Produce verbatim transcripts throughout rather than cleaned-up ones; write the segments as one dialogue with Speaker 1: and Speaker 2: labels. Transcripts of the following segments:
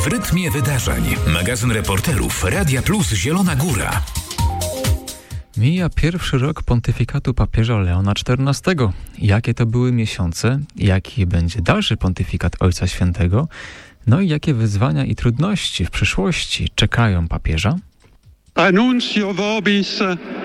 Speaker 1: W rytmie wydarzeń. Magazyn reporterów Radia Plus Zielona Góra.
Speaker 2: Mija pierwszy rok pontyfikatu papieża Leona czternastego. Jakie to były miesiące? Jaki będzie dalszy pontyfikat Ojca Świętego? No i jakie wyzwania i trudności w przyszłości czekają papieża?
Speaker 3: Annuncio vobis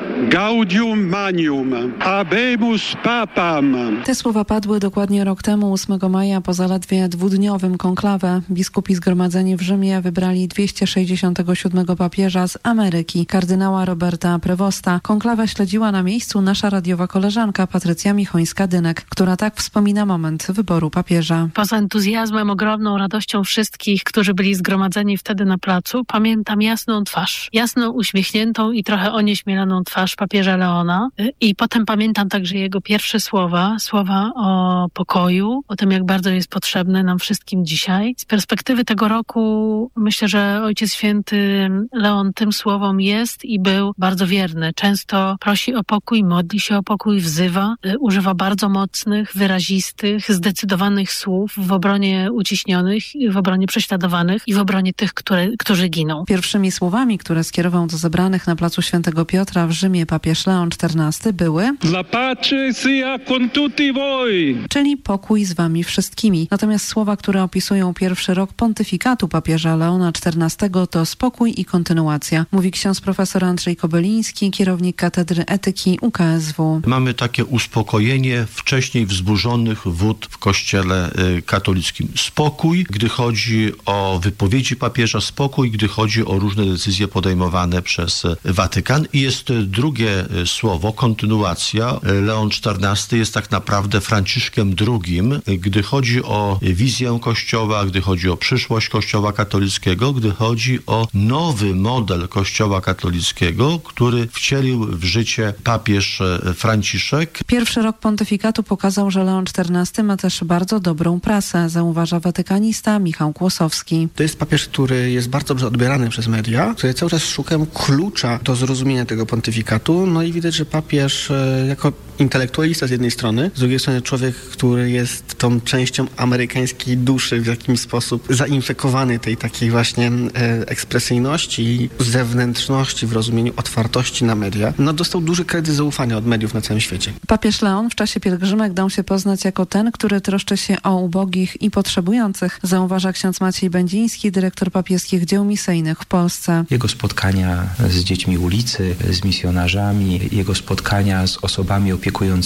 Speaker 3: gaudium magnum, habemus papam.
Speaker 4: Te słowa padły dokładnie rok temu, ósmego maja, po zaledwie dwudniowym konklawę. Biskupi zgromadzeni w Rzymie wybrali dwieście sześćdziesiątego siódmego papieża z Ameryki, kardynała Roberta Prevosta. Konklawę śledziła na miejscu nasza radiowa koleżanka Patrycja Michońska-Dynek, która tak wspomina moment wyboru papieża.
Speaker 5: Poza entuzjazmem, ogromną radością wszystkich, którzy byli zgromadzeni wtedy na placu, pamiętam jasną twarz. Jasną, uśmiechniętą i trochę onieśmieloną twarz papieża Leona. I potem pamiętam także jego pierwsze słowa, słowa o pokoju, o tym, jak bardzo jest potrzebne nam wszystkim dzisiaj. Z perspektywy tego roku myślę, że Ojciec Święty Leon tym słowom jest i był bardzo wierny. Często prosi o pokój, modli się o pokój, wzywa, używa bardzo mocnych, wyrazistych, zdecydowanych słów w obronie uciśnionych, w obronie prześladowanych i w obronie tych, które, którzy giną.
Speaker 4: Pierwszymi słowami, które skierował do zebranych na placu Świętego Piotra w Rzymie papież Leon czternasty były
Speaker 3: La pace sia con tutti voi.
Speaker 4: Czyli pokój z wami wszystkimi. Natomiast słowa, które opisują pierwszy rok pontyfikatu papieża Leona czternastego to spokój i kontynuacja. Mówi ksiądz profesor Andrzej Kobyliński, kierownik Katedry Etyki U K S W.
Speaker 6: Mamy takie uspokojenie wcześniej wzburzonych wód w Kościele katolickim. Spokój, gdy chodzi o wypowiedzi papieża, spokój, gdy chodzi o różne decyzje podejmowane przez Watykan. I jest drugie słowo, kontynuacja. Leon czternasty jest tak naprawdę Franciszkiem drugim, gdy chodzi o wizję Kościoła, gdy chodzi o przyszłość Kościoła katolickiego, gdy chodzi o nowy model Kościoła katolickiego, który wcielił w życie papież Franciszek.
Speaker 4: Pierwszy rok pontyfikatu pokazał, że Leon czternasty ma też bardzo dobrą prasę, zauważa watykanista Michał Kłosowski.
Speaker 7: To jest papież, który jest bardzo dobrze odbierany przez media, które cały czas szukają klucza do zrozumienia tego pontyfikatu. No i widać, że papież jako intelektualista z jednej strony, z drugiej strony człowiek, który jest tą częścią amerykańskiej duszy w jakiś sposób zainfekowany tej takiej właśnie e, ekspresyjności, zewnętrzności w rozumieniu otwartości na media, no dostał duży kredyt zaufania od mediów na całym świecie.
Speaker 4: Papież Leon w czasie pielgrzymek dał się poznać jako ten, który troszczy się o ubogich i potrzebujących, zauważa ksiądz Maciej Będziński, dyrektor papieskich dzieł misyjnych w Polsce.
Speaker 8: Jego spotkania z dziećmi ulicy, z misjonarzami, jego spotkania z osobami opiekującymi